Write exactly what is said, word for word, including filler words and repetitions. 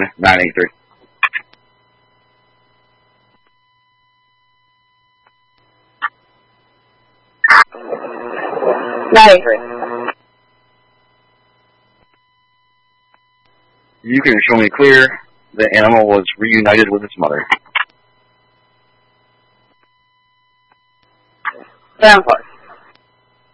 nine eighty-three. nine eighty-three. You can show me clear the animal was reunited with its mother. Down close.